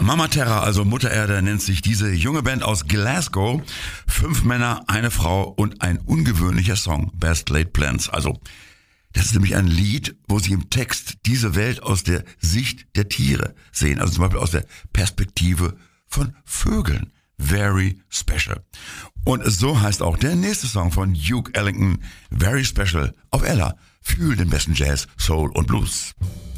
Mama Terra, also Mutter Erde, nennt sich diese junge Band aus Glasgow. 5 Männer, eine Frau und ein ungewöhnlicher Song, Best Laid Plans. Also, das ist nämlich ein Lied, wo sie im Text diese Welt aus der Sicht der Tiere sehen. Also zum Beispiel aus der Perspektive von Vögeln. Very Special. Und so heißt auch der nächste Song von Duke Ellington, Very Special, auf Ella. Fühl den besten Jazz, Soul und Blues.